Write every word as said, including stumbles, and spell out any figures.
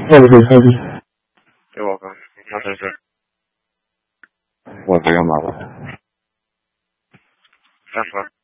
Heavy, heavy. You're welcome. Nothing, sir. One thing, I'm not. That's fine.